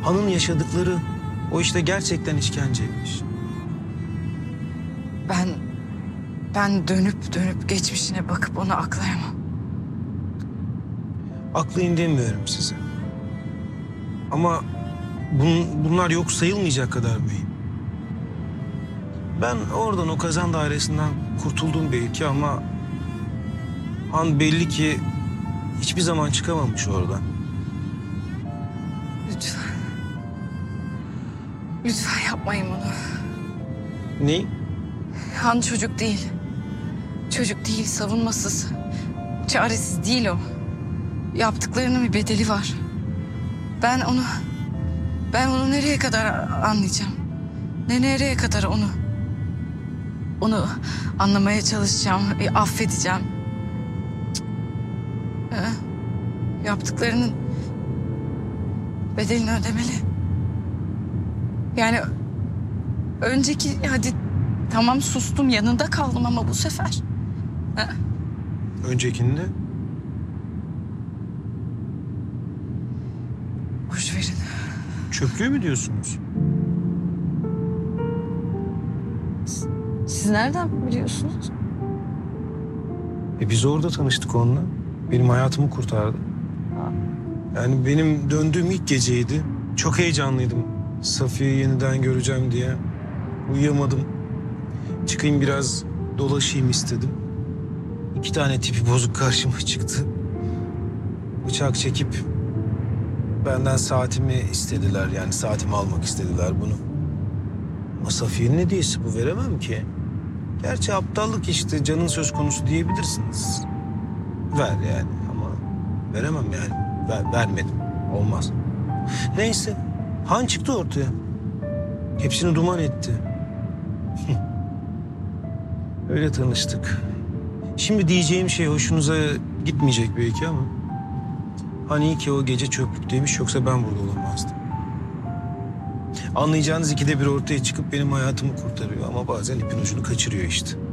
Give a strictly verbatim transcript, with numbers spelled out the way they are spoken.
Han'ın yaşadıkları o işte gerçekten işkenceymiş. Ben... Ben dönüp dönüp geçmişine bakıp onu aklayamam. Aklayın demiyorum size. Ama bun, bunlar yok sayılmayacak kadar mühim. Ben oradan o kazan dairesinden kurtuldum belki ama... Han belli ki hiçbir zaman çıkamamış oradan. Lütfen. Lütfen yapmayın bunu. Ne? Han çocuk değil. Çocuk değil, savunmasız. Çaresiz değil o. Yaptıklarının bir bedeli var. Ben onu... Ben onu nereye kadar anlayacağım? Ne nereye kadar onu... Onu anlamaya çalışacağım, e, affedeceğim. Cık. Ee, yaptıklarının bedelini ödemeli. Yani önceki hadi tamam sustum yanında kaldım ama bu sefer. Ha? Öncekinde? Boş verin. Çöplüğü mü diyorsunuz? Siz nereden biliyorsunuz? E biz orada tanıştık onunla. Benim hayatımı kurtardı. Yani benim döndüğüm ilk geceydi. Çok heyecanlıydım. Safiye'yi yeniden göreceğim diye. Uyuyamadım. Çıkayım biraz dolaşayım istedim. İki tane tipi bozuk karşıma çıktı. Bıçak çekip benden saatimi istediler. Yani saatimi almak istediler bunu. Ama Safiye'nin hediyesi bu, veremem ki. Gerçi aptallık işte, canın söz konusu diyebilirsiniz. Ver yani ama veremem yani. Ver, vermedim. Olmaz. Neyse. Han çıktı ortaya. Hepsini duman etti. Öyle tanıştık. Şimdi diyeceğim şey hoşunuza gitmeyecek belki ama... Hani iyi ki o gece çöplükteymiş, yoksa ben burada olamazdım. Anlayacağınız ikide bir ortaya çıkıp benim hayatımı kurtarıyor ama bazen ipin ucunu kaçırıyor işte.